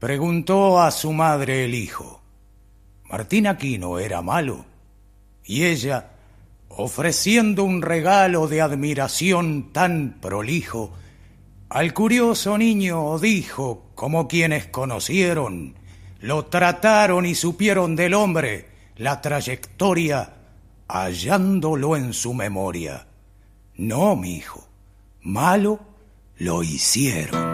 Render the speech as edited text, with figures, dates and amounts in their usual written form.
Preguntó a su madre el hijo: ¿Martín Aquino era malo? Y ella, ofreciendo un regalo de admiración tan prolijo, al curioso niño dijo, como quienes conocieron, lo trataron y supieron del hombre la trayectoria, hallándolo en su memoria. No, mi hijo, malo lo hicieron.